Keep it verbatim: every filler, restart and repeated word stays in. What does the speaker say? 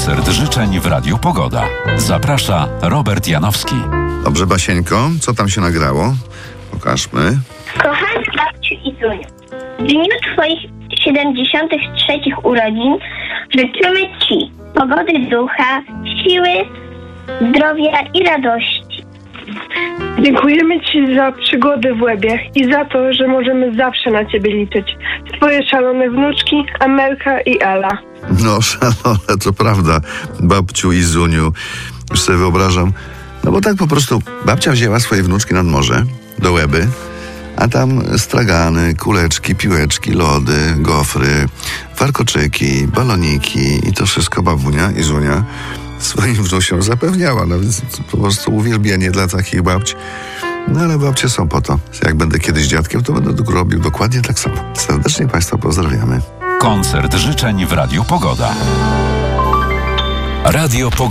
Koncert życzeń w Radiu Pogoda. Zaprasza Robert Janowski. Dobrze, Basieńko, co tam się nagrało? Pokażmy. Kochany babciu i Zuniu, w dniu Twoich siedemdziesiątych trzecich urodzin życzymy Ci pogody ducha, siły, zdrowia i radości. Dziękujemy Ci za przygody w Łebie i za to, że możemy zawsze na Ciebie liczyć. Twoje szalone wnuczki Amelka i Ela. No, szalone, to prawda, babciu i Zuniu. Już sobie wyobrażam. No bo tak po prostu babcia wzięła swoje wnuczki nad morze, do Łeby, a tam stragany, kuleczki, piłeczki, lody, gofry, warkoczyki, baloniki i to wszystko babunia i Zunia swoim wnusiom zapewniała. No więc po prostu uwielbienie dla takich babci. No ale babcie są po to. Jak będę kiedyś dziadkiem, to będę robił dokładnie tak samo. Serdecznie Państwa pozdrawiamy. Koncert życzeń w Radiu Pogoda. Radio Pogoda.